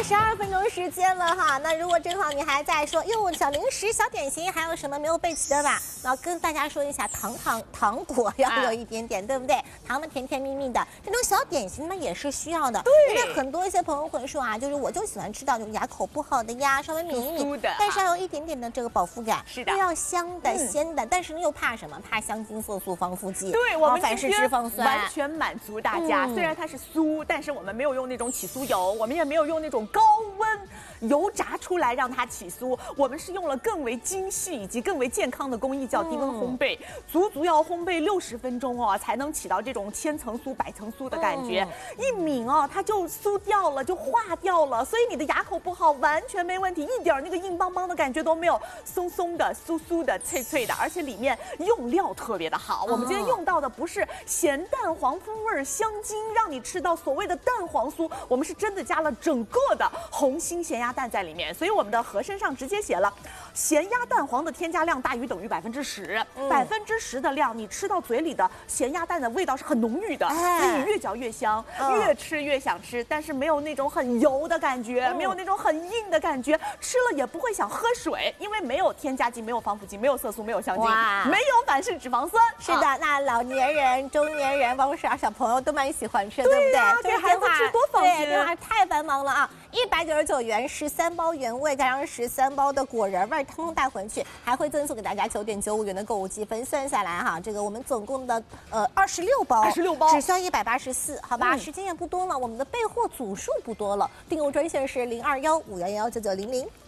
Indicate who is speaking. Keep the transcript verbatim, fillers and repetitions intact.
Speaker 1: 了十二分钟时间了哈，那如果正好你还在说哟小零食、小点心还有什么没有备齐的吧？那跟大家说一下，糖糖糖果要有一点点，啊、对不对？糖的甜甜蜜蜜的，这种小点心呢也是需要的。
Speaker 2: 对，
Speaker 1: 因为很多一些朋友会说啊，就是我就喜欢吃到就牙口不好的呀，稍微抿一抿，但是要有一点点的这个饱腹感，
Speaker 2: 是的，
Speaker 1: 又要香的、嗯、鲜的，但是呢又怕什么？怕香精、色素、防腐剂，
Speaker 2: 对，我们
Speaker 1: 反式脂肪酸
Speaker 2: 完全满足大家。嗯、虽然它是酥，但是我们没有用那种起酥油，我们也没有用那种高温油炸出来让它起酥，我们是用了更为精细以及更为健康的工艺，叫低温烘焙，嗯、足足要烘焙六十分钟哦，才能起到这种千层酥、百层酥的感觉。嗯、一抿哦，它就酥掉了，就化掉了，所以你的牙口不好完全没问题，一点那个硬邦邦的感觉都没有，松松的、酥酥的、脆脆的，而且里面用料特别的好。我们今天用到的不是咸蛋黄风味香精，让你吃到所谓的蛋黄酥，我们是真的加了整个的红心咸鸭蛋在里面，所以我们的盒身上直接写了咸鸭蛋黄的添加量大于等于百分之十，百分之十的量，你吃到嘴里的咸鸭蛋的味道是很浓郁的，哎、所以你越嚼越香，嗯、越吃越想吃，但是没有那种很油的感觉，嗯、没有那种很硬的感觉，吃了也不会想喝水，因为没有添加剂，没有防腐剂，没有色素，没有香精，没有反式脂肪酸。
Speaker 1: 是的，啊、那老年人、中年人，包括小小朋友都蛮喜欢吃，对不对？
Speaker 2: 给孩子吃多放心。
Speaker 1: 对，电话太繁忙了啊！一百九十九元，十三包原味加上十三包的果仁味，通通带回去，还会赠送给大家九点九五元的购物积分。算下来哈，这个我们总共的呃二十六包，
Speaker 2: 二十六包
Speaker 1: 只需要一百八十四，好吧？嗯、时间也不多了，我们的备货组数不多了，订购专线是零二幺五幺幺九九零零。